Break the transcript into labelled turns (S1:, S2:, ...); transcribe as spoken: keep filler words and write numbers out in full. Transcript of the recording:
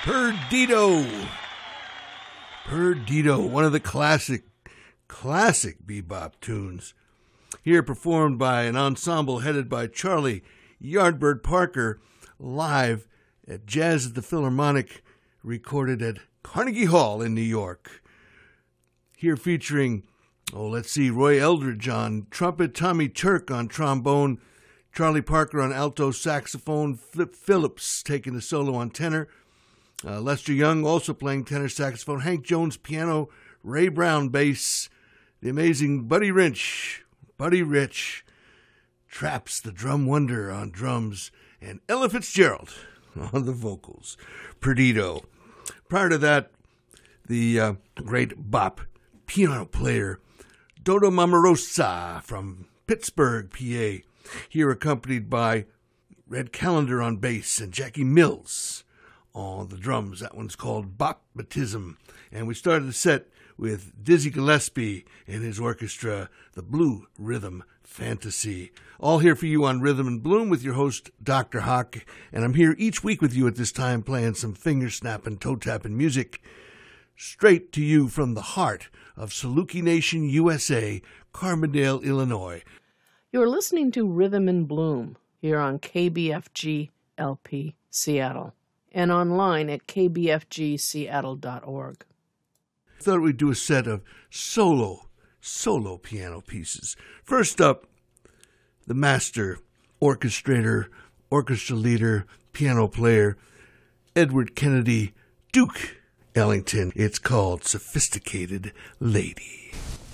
S1: Perdido. Perdido, one of the classic, classic bebop tunes. Here performed by an ensemble headed by Charlie Yardbird Parker, live at Jazz at the Philharmonic, recorded at Carnegie Hall in New York. Here featuring, oh, let's see, Roy Eldridge on trumpet, Tommy Turk on trombone, Charlie Parker on alto saxophone, Flip Phillips taking the solo on tenor, uh, Lester Young also playing tenor saxophone, Hank Jones piano, Ray Brown bass, the amazing Buddy Rich, Buddy Rich, Traps the Drum Wonder on drums, and Ella Fitzgerald on the vocals. Perdido. Prior to that, the uh, great bop piano player Dodo Mamarosa from Pittsburgh, P A, here accompanied by Red Callender on bass and Jackie Mills on the drums. That one's called Bop-Batism. And we started the set with Dizzy Gillespie and his orchestra, the Blue Rhythm Fantasy. All here for you on Rhythm and Bloom with your host, Doctor Hawk. And I'm here each week with you at this time playing some finger-snapping, toe-tapping music straight to you from the heart of Saluki Nation, U S A, Carbondale, Illinois.
S2: You're listening to Rhythm and Bloom here on K B F G L P Seattle and online at k b f g seattle dot org.
S1: Thought we'd do a set of solo, solo piano pieces. First up, the master orchestrator, orchestra leader, piano player, Edward Kennedy Duke Ellington. It's called Sophisticated Lady.